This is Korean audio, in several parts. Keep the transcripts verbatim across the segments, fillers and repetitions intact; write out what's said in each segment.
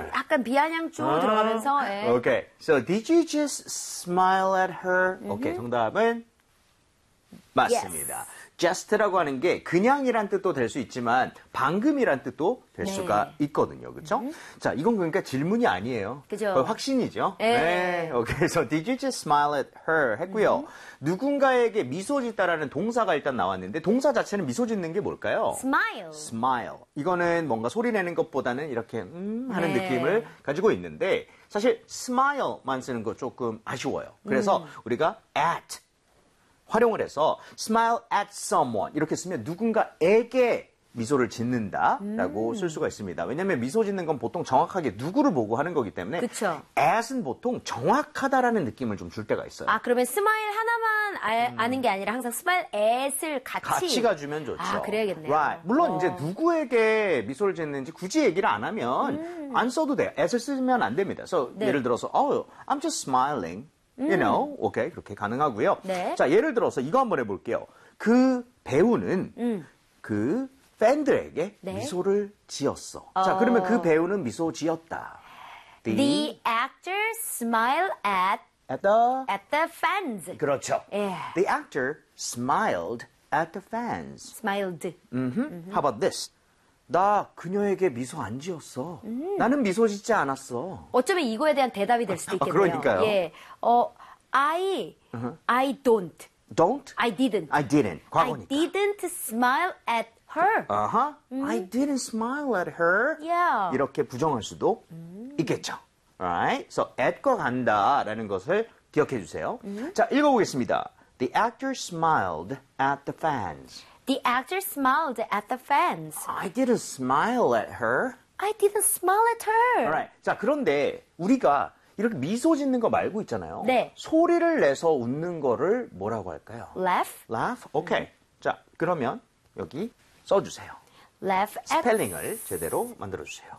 약간 비아냥 쪽 uh, 들어가면서. 예. Okay. So did you just smile at her? Mm-hmm. 오케이, 정답은 맞습니다. Yes. just라고 하는 게 그냥이란 뜻도 될 수 있지만 방금이란 뜻도 될 네. 수가 있거든요. 그렇죠? 음. 자, 이건 그러니까 질문이 아니에요. 그죠? 확신이죠. 네. 네. 오케이. 그래서 did you just smile at her 했고요. 음. 누군가에게 미소 짓다라는 동사가 일단 나왔는데 동사 자체는 미소 짓는 게 뭘까요? smile. smile. 이거는 뭔가 소리 내는 것보다는 이렇게 음 하는 네. 느낌을 가지고 있는데 사실 smile만 쓰는 거 조금 아쉬워요. 그래서 음. 우리가 at 활용을 해서 smile at someone 이렇게 쓰면 누군가에게 미소를 짓는다라고 음. 쓸 수가 있습니다. 왜냐하면 미소 짓는 건 보통 정확하게 누구를 보고 하는 거기 때문에 그쵸. at은 보통 정확하다라는 느낌을 좀 줄 때가 있어요. 아 그러면 스마일 하나만 알, 음. 아는 게 아니라 항상 스마일 at을 같이 같이 가주면 좋죠. 아 그래야겠네요. Right. 물론 어. 이제 누구에게 미소를 짓는지 굳이 얘기를 안 하면 음. 안 써도 돼요. at을 쓰면 안 됩니다. So 네. 예를 들어서 oh, I'm just smiling. You know, 오케이, okay, 그렇게 가능하고요. 네. 자, 예를 들어서 이거 한번 해볼게요. 그 배우는 음. 그 팬들에게 네. 미소를 지었어. 어. 자, 그러면 그 배우는 미소 지었다. The, The actor smiled at at the at the fans. 그렇죠. 예. The actor smiled at the fans. Smiled. Mm-hmm. Mm-hmm. How about this? 나 그녀에게 미소 안 지었어. 음. 나는 미소 짓지 않았어. 어쩌면 이거에 대한 대답이 될 수도 있겠네요. 아, 그러니까요. 예, 어, I, uh-huh. I don't. Don't? I didn't. I didn't. 과거니까. I didn't smile at her. Uh-huh. 음. I didn't smile at her. Yeah. 이렇게 부정할 수도 음. 있겠죠. Alright. So at과 간다라는 것을 기억해 주세요. 음. 자, 읽어보겠습니다. The actor smiled at the fans. The actor smiled at the fans. I didn't smile at her. I didn't smile at her. Alright. 자, 그런데 우리가 이렇게 미소 짓는 거 말고 있잖아요. 네. 소리를 내서 웃는 거를 뭐라고 할까요? Laugh. Laugh? 오케이. 음. 자, 그러면 여기 써주세요. Laugh at. 스펠링을 제대로 만들어주세요.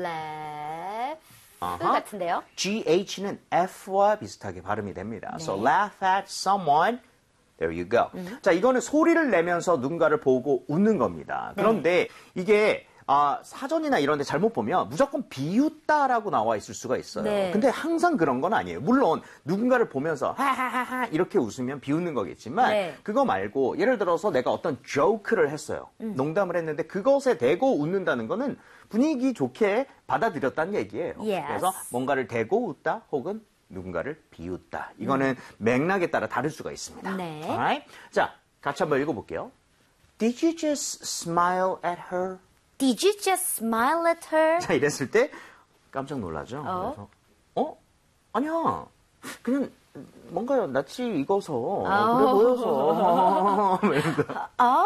Laugh. Uh-huh. 같은데요? G-H는 F와 비슷하게 발음이 됩니다. 네. So laugh at someone. There you go. 음. 자, 이거는 소리를 내면서 누군가를 보고 웃는 겁니다. 그런데 네. 이게 아, 사전이나 이런 데 잘못 보면 무조건 비웃다라고 나와 있을 수가 있어요. 네. 근데 항상 그런 건 아니에요. 물론 누군가를 보면서 하하하하 이렇게 웃으면 비웃는 거겠지만 네. 그거 말고 예를 들어서 내가 어떤 조크를 했어요. 음. 농담을 했는데 그것에 대고 웃는다는 거는 분위기 좋게 받아들였다는 얘기예요. Yes. 그래서 뭔가를 대고 웃다 혹은 누군가를 비웃다. 이거는 음. 맥락에 따라 다를 수가 있습니다. 네. Alright? 자, 같이 한번 읽어볼게요. Did you just smile at her? Did you just smile at her? 자, 이랬을 때 깜짝 놀라죠. 어? 그래서 어? 아니야. 그냥 뭔가 낯이 익어서 어. 그래 보여서. 어?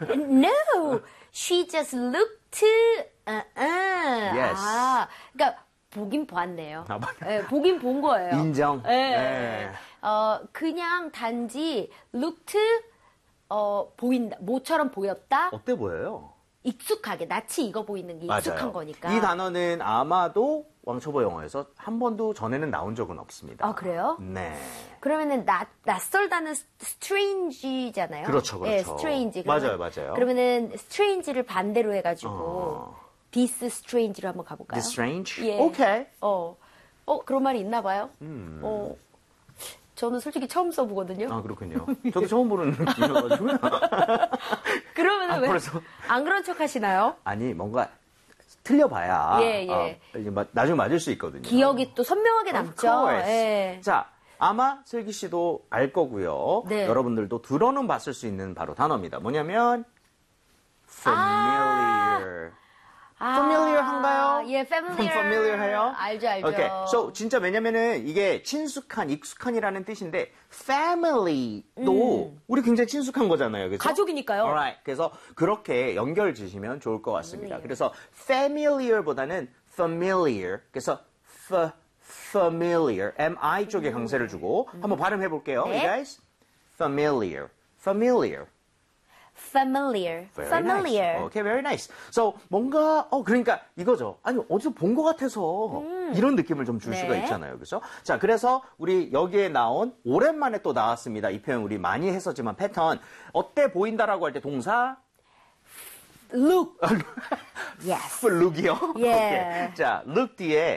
No. She just looked uh, uh. Yes. 아, 그러니까 보긴 봤네요. 아, 네, 보긴 본 거예요. 인정. 네. 네. 어, 그냥 단지 looked 어, 보인다. 모처럼 보였다. 어때 보여요? 익숙하게 낯이 익어 보이는 게 익숙한 맞아요. 거니까. 이 단어는 아마도 왕초보 영어에서 한 번도 전에는 나온 적은 없습니다. 아, 그래요? 네. 그러면은 낯, 낯설다는 strange잖아요. 그렇죠, 그렇죠. 예, strange. 맞아요, 맞아요. 그러면은 strange를 반대로 해가지고 어. this strange로 한번 가볼까요? This strange? 예. 오케이. 어, 어 그런 말이 있나 봐요. 음. 어, 저는 솔직히 처음 써보거든요. 아, 그렇군요. 저도 처음 보는 느낌이어가지고요. 그러면 아, 왜 벌써. 안 그런 척 하시나요? 아니, 뭔가 틀려봐야 예, 예. 어, 이제 나중에 맞을 수 있거든요. 기억이 또 선명하게 남죠. 예. 자, 아마 슬기 씨도 알 거고요. 네. 여러분들도 들어는 봤을 수 있는 바로 단어입니다. 뭐냐면 familiar. 아, familiar 한가요? 예, familiar. familiar 해요? 알죠, 알죠. 오케이. So 진짜 왜냐면은 이게 친숙한, 익숙한이라는 뜻인데 family도 음. 우리 굉장히 친숙한 거잖아요. 그렇죠? 가족이니까요. Alright. 그래서 그렇게 연결 지시면 좋을 것 같습니다. familiar. 그래서 familiar보다는 familiar. 그래서 f familiar, mi 쪽에 강세를 주고 음. 한번 발음해 볼게요. 네. You guys. familiar. familiar. familiar. Very familiar. nice. Okay, very nice. So 뭔가 어 그러니까 이거죠. 아니 어디서 본 것 같아서 음. 이런 느낌을 좀 줄 네. 수가 있잖아요. 그렇죠? 자, 그래서 우리 여기에 나온 오랜만에 또 나왔습니다. 이 표현 우리 많이 했었지만 패턴 어때 보인다라고 할 때 동사 look. yes. look이요? 예. 오케이. 자, look 뒤에